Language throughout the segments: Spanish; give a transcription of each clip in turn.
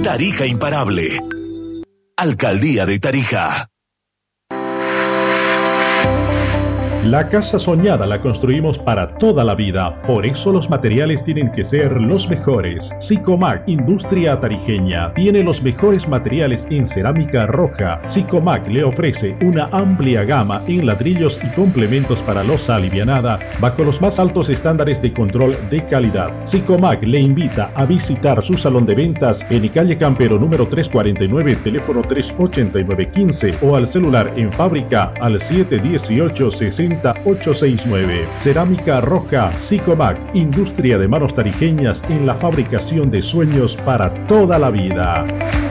Tarija imparable. Alcaldía de Tarija. La casa soñada la construimos para toda la vida, por eso los materiales tienen que ser los mejores. Sicomac, industria tarijeña, tiene los mejores materiales en cerámica roja. Sicomac le ofrece una amplia gama en ladrillos y complementos para losa alivianada, bajo los más altos estándares de control de calidad. Sicomac le invita a visitar su salón de ventas en calle Campero número 349, teléfono 38915 o al celular en fábrica al 718-60869. Cerámica roja Sicomac, industria de manos tarijeñas en la fabricación de sueños para toda la vida.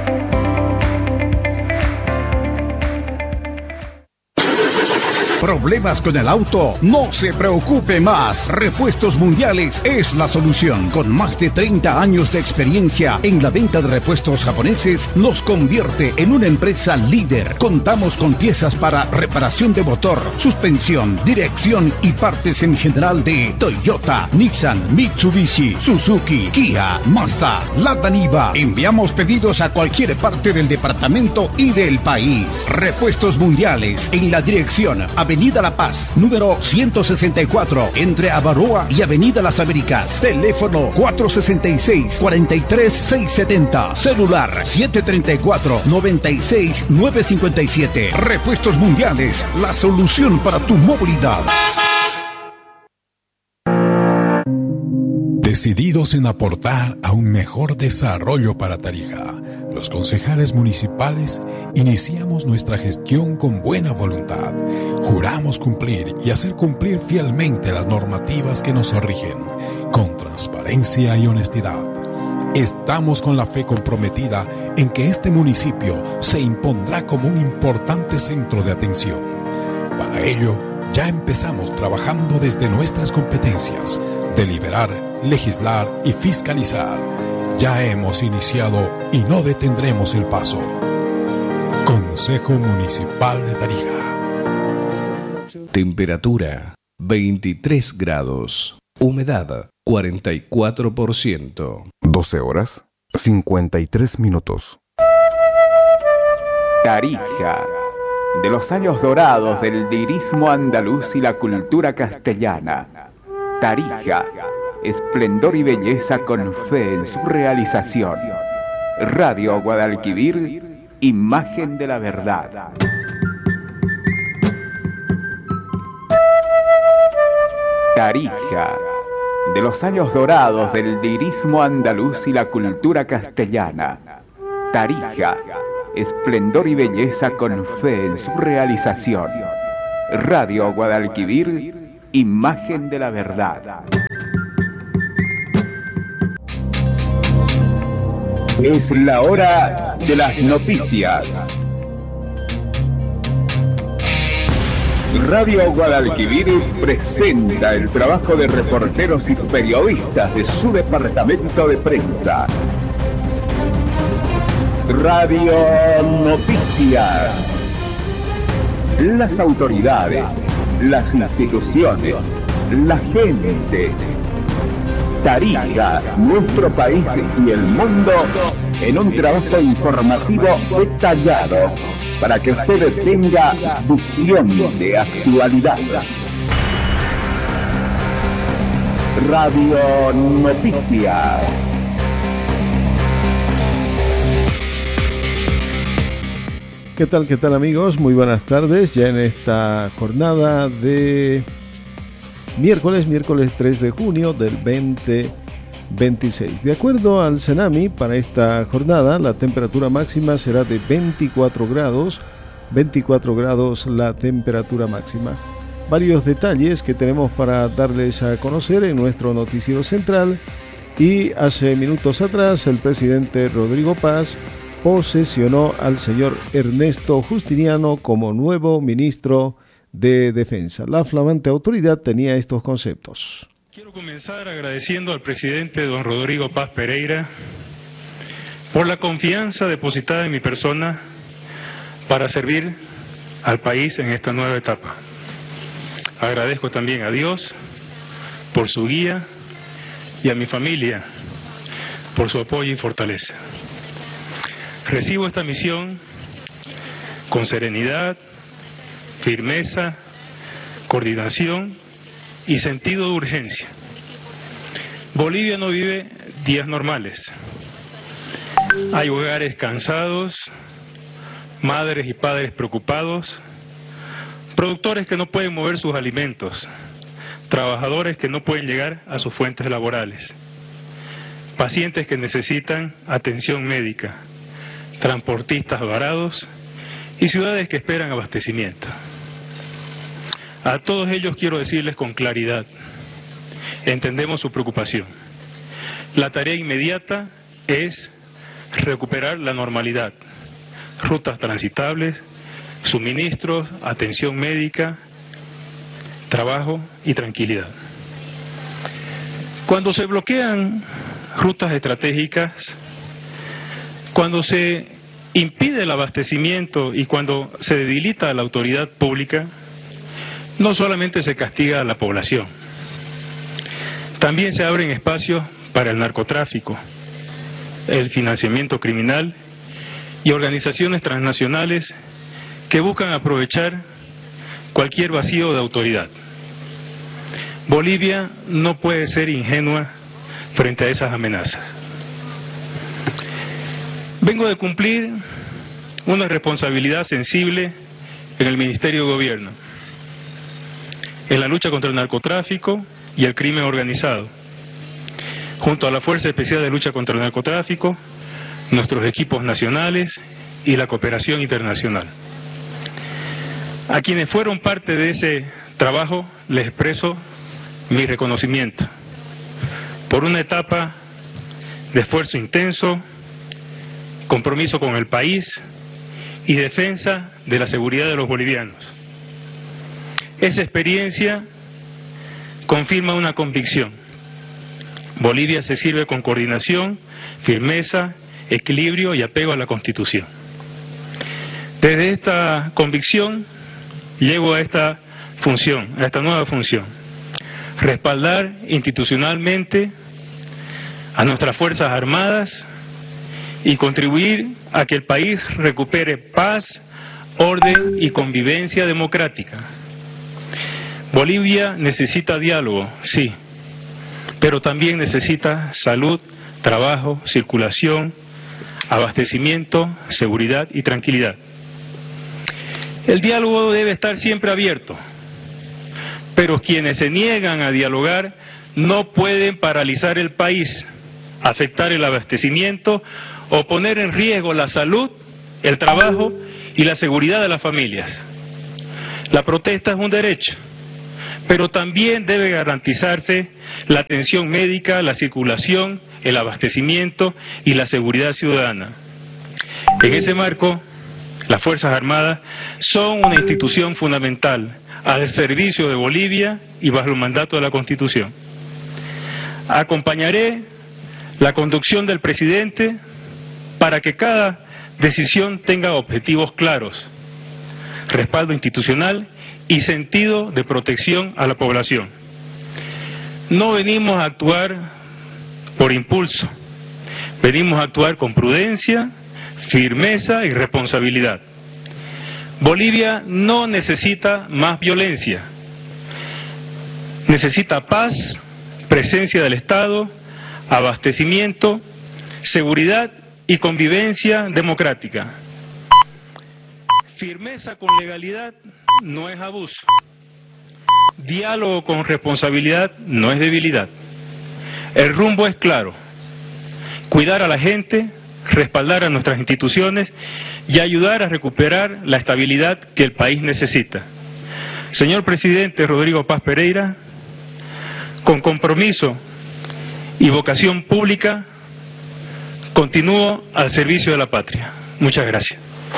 ¿Problemas con el auto? No se preocupe más. Repuestos Mundiales es la solución. Con más de 30 años de experiencia en la venta de repuestos japoneses, nos convierte en una empresa líder. Contamos con piezas para reparación de motor, suspensión, dirección y partes en general de Toyota, Nissan, Mitsubishi, Suzuki, Kia, Mazda, Lada Niva. Enviamos pedidos a cualquier parte del departamento y del país. Repuestos Mundiales en la dirección Avenida La Paz, número 164, entre Avarúa y Avenida Las Américas. Teléfono 466-43670. Celular 734-96957. Repuestos Mundiales, la solución para tu movilidad. Decididos en aportar a un mejor desarrollo para Tarija, los concejales municipales iniciamos nuestra gestión con buena voluntad. Juramos cumplir y hacer cumplir fielmente las normativas que nos rigen, con transparencia y honestidad. Estamos con la fe comprometida en que este municipio se impondrá como un importante centro de atención. Para ello, ya empezamos trabajando desde nuestras competencias, deliberar, legislar y fiscalizar. Ya hemos iniciado y no detendremos el paso. Consejo Municipal de Tarija. Temperatura 23 grados. Humedad 44%. 12 horas 53 minutos. Tarija, de los años dorados del lirismo andaluz y la cultura castellana. Tarija, esplendor y belleza con fe en su realización. Radio Guadalquivir, imagen de la verdad. Tarija, de los años dorados del lirismo andaluz y la cultura castellana. Tarija, esplendor y belleza con fe en su realización. Radio Guadalquivir, imagen de la verdad. Es la hora de las noticias. Radio Guadalquivir presenta el trabajo de reporteros y periodistas de su departamento de prensa. Radio Noticias. Las autoridades, las instituciones, la gente. Tarija, nuestro país y el mundo en un trabajo informativo detallado para que usted tenga visión de actualidad. Radio Noticias. ¿Qué tal amigos? Muy buenas tardes, ya en esta jornada de miércoles 3 de junio del 2026. De acuerdo al CENAMI, para esta jornada la temperatura máxima será de 24 grados la temperatura máxima. Varios detalles que tenemos para darles a conocer en nuestro noticiero central. Y hace minutos atrás el presidente Rodrigo Paz posesionó al señor Ernesto Justiniano como nuevo ministro de Defensa. La flamante autoridad tenía estos conceptos. Quiero comenzar agradeciendo al presidente don Rodrigo Paz Pereira por la confianza depositada en mi persona para servir al país en esta nueva etapa. Agradezco también a Dios por su guía y a mi familia por su apoyo y fortaleza. Recibo esta misión con serenidad, firmeza, coordinación y sentido de urgencia. Bolivia no vive días normales. Hay hogares cansados, madres y padres preocupados, productores que no pueden mover sus alimentos, trabajadores que no pueden llegar a sus fuentes laborales, pacientes que necesitan atención médica, transportistas varados y ciudades que esperan abastecimiento. A todos ellos quiero decirles con claridad, entendemos su preocupación. La tarea inmediata es recuperar la normalidad, rutas transitables, suministros, atención médica, trabajo y tranquilidad. Cuando se bloquean rutas estratégicas, cuando se impide el abastecimiento y cuando se debilita la autoridad pública, no solamente se castiga a la población, también se abren espacios para el narcotráfico, el financiamiento criminal y organizaciones transnacionales que buscan aprovechar cualquier vacío de autoridad. Bolivia no puede ser ingenua frente a esas amenazas. Vengo de cumplir una responsabilidad sensible en el Ministerio de Gobierno, en la lucha contra el narcotráfico y el crimen organizado. Junto a la Fuerza Especial de Lucha contra el Narcotráfico, nuestros equipos nacionales y la cooperación internacional. A quienes fueron parte de ese trabajo les expreso mi reconocimiento por una etapa de esfuerzo intenso, compromiso con el país y defensa de la seguridad de los bolivianos. Esa experiencia confirma una convicción. Bolivia se sirve con coordinación, firmeza, equilibrio y apego a la Constitución. Desde esta convicción llego a esta función, a esta nueva función: respaldar institucionalmente a nuestras Fuerzas Armadas y contribuir a que el país recupere paz, orden y convivencia democrática. Bolivia necesita diálogo, sí, pero también necesita salud, trabajo, circulación, abastecimiento, seguridad y tranquilidad. El diálogo debe estar siempre abierto, pero quienes se niegan a dialogar no pueden paralizar el país, afectar el abastecimiento o poner en riesgo la salud, el trabajo y la seguridad de las familias. La protesta es un derecho, pero también debe garantizarse la atención médica, la circulación, el abastecimiento y la seguridad ciudadana. En ese marco, las Fuerzas Armadas son una institución fundamental al servicio de Bolivia y bajo el mandato de la Constitución. Acompañaré la conducción del presidente para que cada decisión tenga objetivos claros, respaldo institucional y sentido de protección a la población. No venimos a actuar por impulso, venimos a actuar con prudencia, firmeza y responsabilidad. Bolivia no necesita más violencia, necesita paz, presencia del Estado, abastecimiento, seguridad y convivencia democrática. Firmeza con legalidad no es abuso. Diálogo con responsabilidad no es debilidad. El rumbo es claro: cuidar a la gente, respaldar a nuestras instituciones y ayudar a recuperar la estabilidad que el país necesita. Señor presidente Rodrigo Paz Pereira, con compromiso y vocación pública, continúo al servicio de la patria. Muchas gracias.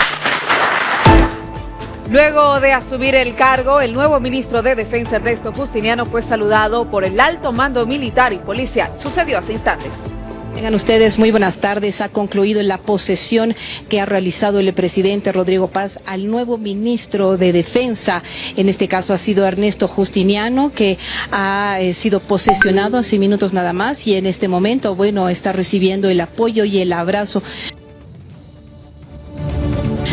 Luego de asumir el cargo, el nuevo ministro de Defensa, Ernesto Justiniano, fue saludado por el alto mando militar y policial. Sucedió hace instantes. Tengan ustedes muy buenas tardes. Ha concluido la posesión que ha realizado el presidente Rodrigo Paz al nuevo ministro de Defensa. En este caso ha sido Ernesto Justiniano, que ha sido posesionado hace minutos nada más, y en este momento, bueno, está recibiendo el apoyo y el abrazo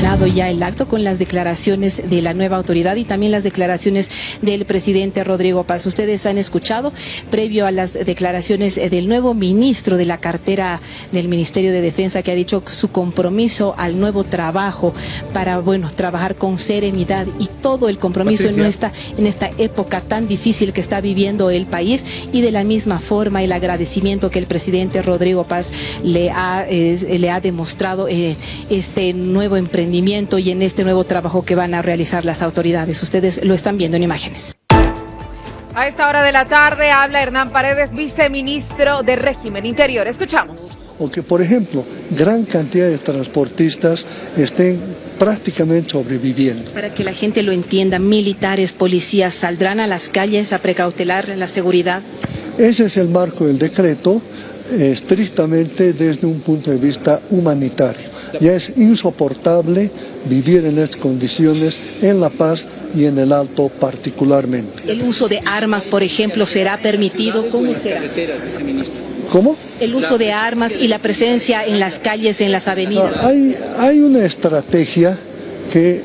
dado ya el acto con las declaraciones de la nueva autoridad y también las declaraciones del presidente Rodrigo Paz. Ustedes han escuchado, previo a las declaraciones del nuevo ministro de la cartera del Ministerio de Defensa, que ha dicho su compromiso al nuevo trabajo para, trabajar con serenidad y todo el compromiso en esta época tan difícil que está viviendo el país, y de la misma forma el agradecimiento que el presidente Rodrigo Paz le ha demostrado este nuevo emprendimiento y en este nuevo trabajo que van a realizar las autoridades. Ustedes lo están viendo en imágenes. A esta hora de la tarde habla Hernán Paredes, viceministro de Régimen Interior. Escuchamos. O que, por ejemplo, gran cantidad de transportistas estén prácticamente sobreviviendo. Para que la gente lo entienda, militares, policías, ¿saldrán a las calles a precautelar la seguridad? Ese es el marco del decreto, estrictamente desde un punto de vista humanitario. Ya es insoportable vivir en estas condiciones en La Paz y en el Alto particularmente. ¿El uso de armas, por ejemplo, será permitido? ¿Cómo será? ¿Cómo? El uso de armas y la presencia en las calles, en las avenidas. Hay una estrategia que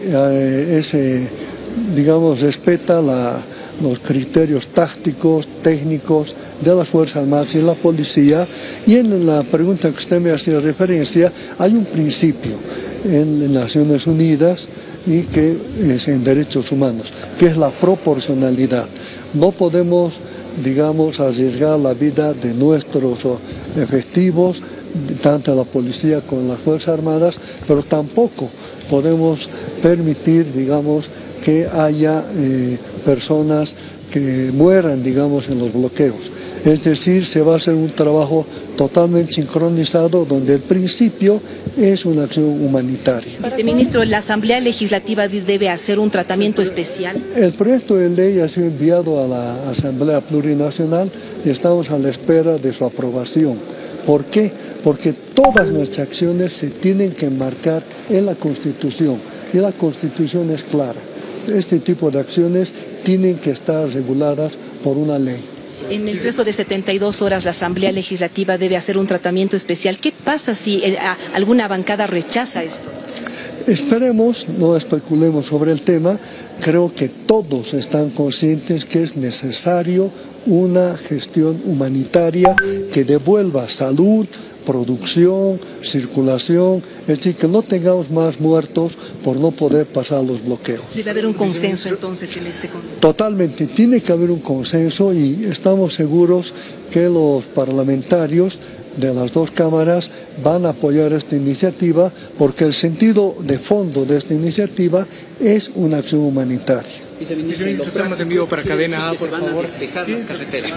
respeta los criterios tácticos, técnicos de las Fuerzas Armadas y la policía, y en la pregunta que usted me hacía referencia, hay un principio en Naciones Unidas y que es en derechos humanos, que es la proporcionalidad. No podemos, arriesgar la vida de nuestros efectivos, tanto la policía como las Fuerzas Armadas, pero tampoco podemos permitir, que haya personas que mueran, en los bloqueos. Es decir, se va a hacer un trabajo totalmente sincronizado donde el principio es una acción humanitaria. Viceministro, ¿la Asamblea Legislativa debe hacer un tratamiento especial? El proyecto de ley ha sido enviado a la Asamblea Plurinacional y estamos a la espera de su aprobación. ¿Por qué? Porque todas nuestras acciones se tienen que enmarcar en la Constitución y la Constitución es clara. Este tipo de acciones tienen que estar reguladas por una ley. En el plazo de 72 horas la Asamblea Legislativa debe hacer un tratamiento especial. ¿Qué pasa si alguna bancada rechaza esto? Esperemos, no especulemos sobre el tema. Creo que todos están conscientes que es necesario una gestión humanitaria que devuelva salud, producción, circulación, es decir, que no tengamos más muertos por no poder pasar los bloqueos. Debe haber un consenso entonces en este contexto. Totalmente, tiene que haber un consenso y estamos seguros que los parlamentarios de las dos cámaras van a apoyar esta iniciativa porque el sentido de fondo de esta iniciativa es una acción humanitaria. Viceministro, estamos en vivo para Cadena A, por favor. Despejar las carreteras.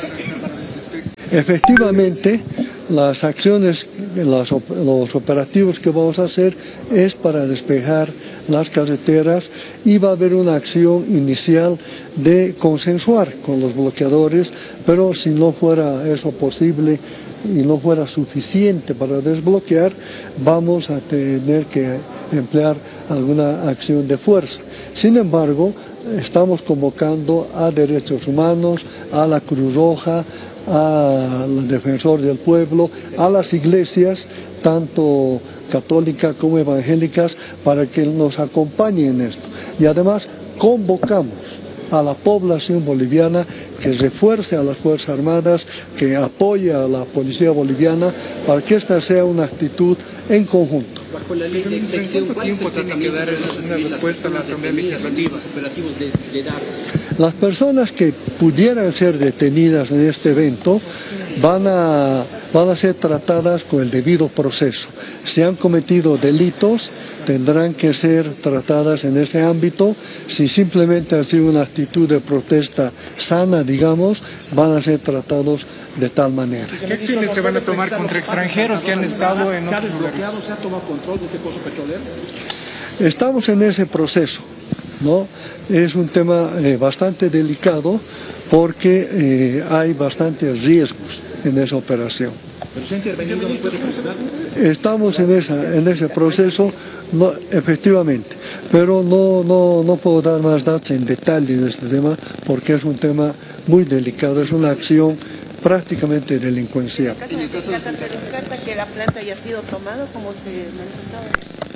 Efectivamente, las acciones, los operativos que vamos a hacer es para despejar las carreteras y va a haber una acción inicial de consensuar con los bloqueadores, pero si no fuera eso posible y no fuera suficiente para desbloquear, vamos a tener que emplear alguna acción de fuerza. Sin embargo, estamos convocando a Derechos Humanos, a la Cruz Roja, al Defensor del Pueblo, a las iglesias, tanto católicas como evangélicas, para que nos acompañen en esto. Y además convocamos a la población boliviana que refuerce a las Fuerzas Armadas, que apoye a la policía boliviana, para que esta sea una actitud en conjunto. Bajo la ley de excepción, ¿cuánto tiempo tiene que dar una respuesta a la Asamblea Legislativa? Los operativos de darse. Las personas que pudieran ser detenidas en este evento van a ser tratadas con el debido proceso. Si han cometido delitos, tendrán que ser tratadas en ese ámbito. Si simplemente ha sido una actitud de protesta sana, van a ser tratados de tal manera. ¿Qué acciones se van a tomar contra extranjeros que han estado en otros lugares? ¿Se ha tomado control de este pozo petrolero? Estamos en ese proceso, ¿no? Es un tema bastante delicado porque hay bastantes riesgos en esa operación. ¿Pero se ha intervenido? ¿Nos puede precisar? Estamos en ese proceso, no, efectivamente, pero no puedo dar más datos en detalle de este tema porque es un tema muy delicado, es una acción prácticamente delincuencial. ¿En el caso de Secreta se descarta que la planta haya sido tomada como se manifestaba?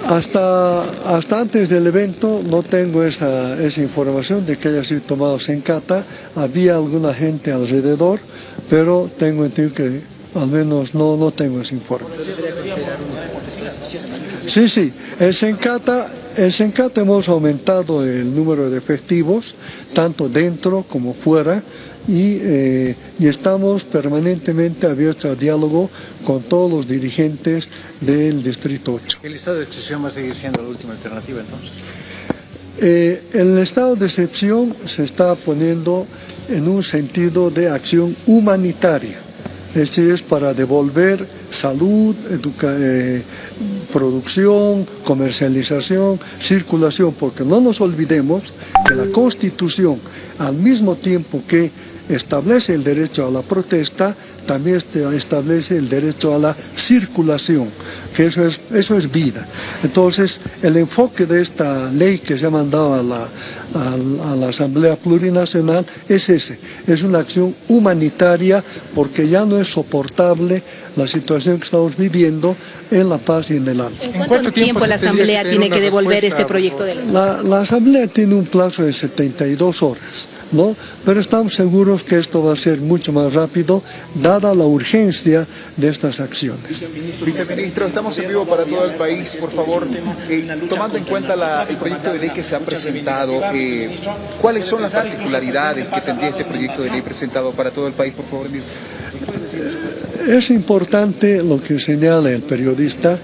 Hasta antes del evento no tengo esa información de que haya sido tomado Sencata. Había alguna gente alrededor, pero tengo entendido que al menos no tengo ese informe. Sí, en Sencata hemos aumentado el número de efectivos, tanto dentro como fuera, y estamos permanentemente abiertos a diálogo con todos los dirigentes del Distrito 8. ¿El estado de excepción va a seguir siendo la última alternativa entonces? El estado de excepción se está poniendo en un sentido de acción humanitaria, es decir, es para devolver salud, producción, comercialización, circulación, porque no nos olvidemos que la Constitución, al mismo tiempo que establece el derecho a la protesta, también establece el derecho a la circulación, que eso es vida. Entonces, el enfoque de esta ley que se ha mandado a la Asamblea Plurinacional es ese, es una acción humanitaria, porque ya no es soportable la situación que estamos viviendo en La Paz y en el Alto. ¿En cuánto tiempo la Asamblea tiene que devolver este proyecto de ley? La Asamblea tiene un plazo de 72 horas. ¿No? Pero estamos seguros que esto va a ser mucho más rápido, dada la urgencia de estas acciones. Viceministro, estamos en vivo para todo el país, por favor, tomando en cuenta el proyecto de ley que se ha presentado, ¿cuáles son las particularidades que tendría este proyecto de ley presentado para todo el país, por favor? Es importante lo que señala el periodista.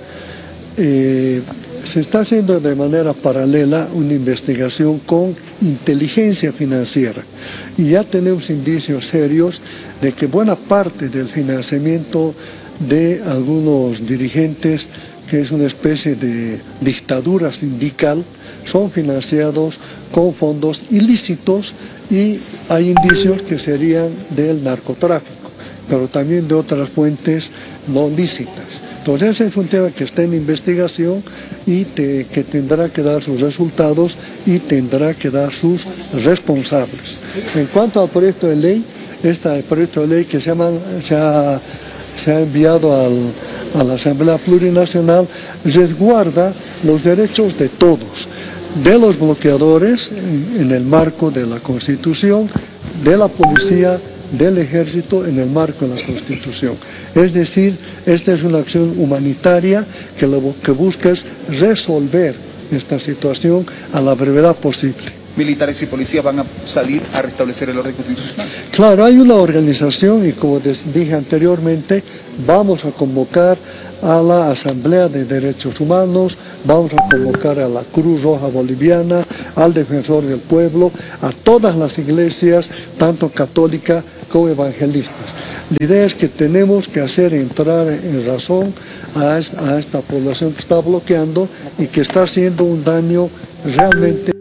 Se está haciendo de manera paralela una investigación con inteligencia financiera y ya tenemos indicios serios de que buena parte del financiamiento de algunos dirigentes, que es una especie de dictadura sindical, son financiados con fondos ilícitos, y hay indicios que serían del narcotráfico, pero también de otras fuentes no lícitas. Entonces ese es un tema que está en investigación y que tendrá que dar sus resultados y tendrá que dar sus responsables. En cuanto al proyecto de ley, este proyecto de ley que se ha enviado a la Asamblea Plurinacional resguarda los derechos de todos, de los bloqueadores en el marco de la Constitución, de la policía, del ejército en el marco de la Constitución. Es decir, esta es una acción humanitaria que lo que busca es resolver esta situación a la brevedad posible. ¿Militares y policías van a salir a restablecer el orden constitucional? Claro, hay una organización y, como dije anteriormente, vamos a convocar a la Asamblea de Derechos Humanos, vamos a convocar a la Cruz Roja Boliviana, al Defensor del Pueblo, a todas las iglesias, tanto católicas como evangelistas. La idea es que tenemos que hacer entrar en razón a esta población que está bloqueando y que está haciendo un daño realmente.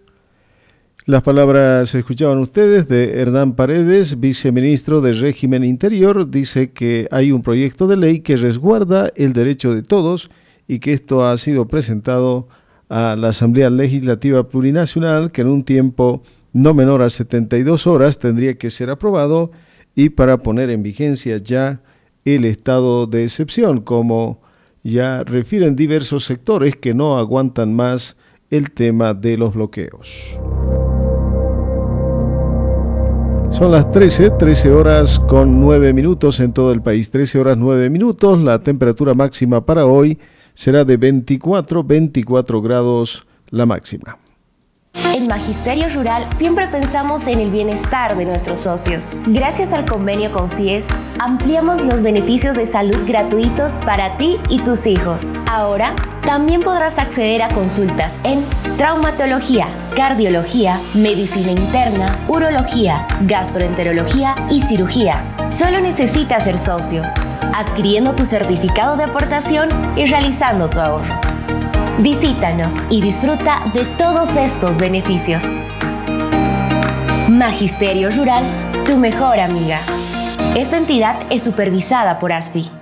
Las palabras escuchaban ustedes de Hernán Paredes, viceministro del Régimen Interior. Dice que hay un proyecto de ley que resguarda el derecho de todos y que esto ha sido presentado a la Asamblea Legislativa Plurinacional, que en un tiempo no menor a 72 horas tendría que ser aprobado, y para poner en vigencia ya el estado de excepción, como ya refieren diversos sectores que no aguantan más el tema de los bloqueos. Son las 13 horas con 9 minutos en todo el país, 13 horas 9 minutos. La temperatura máxima para hoy será de 24 grados la máxima. En Magisterio Rural siempre pensamos en el bienestar de nuestros socios. Gracias al convenio con CIES, ampliamos los beneficios de salud gratuitos para ti y tus hijos. Ahora, también podrás acceder a consultas en traumatología, cardiología, medicina interna, urología, gastroenterología y cirugía. Solo necesitas ser socio, adquiriendo tu certificado de aportación y realizando tu ahorro. Visítanos y disfruta de todos estos beneficios. Magisterio Rural, tu mejor amiga. Esta entidad es supervisada por ASFI.